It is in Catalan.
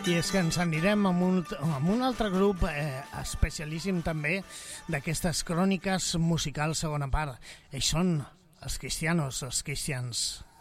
I és que ens anirem amb un altre grup especialíssim també d'aquestes cròniques musicals segona part. Ells són els Cristianos, els Christians.